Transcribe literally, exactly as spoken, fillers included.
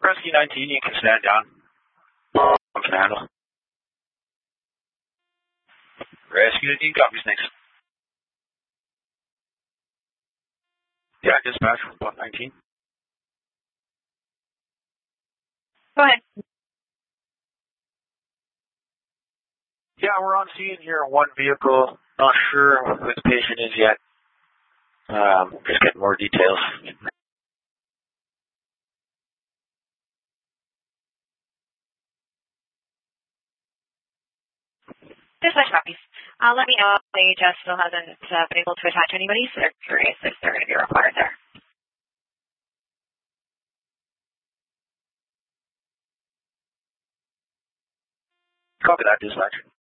Rescue nineteen, you can stand down. I can handle. Rescue nineteen, copies, thanks. Yeah, dispatch from block nineteen. Go ahead. Yeah, we're on scene here, one vehicle. Not sure who the patient is yet. Um, just getting more details. Dispatch copies. Uh, let me know if the A H S still hasn't uh, been able to attach anybody, so they're curious if they're going to be required there. Copy that, dispatch.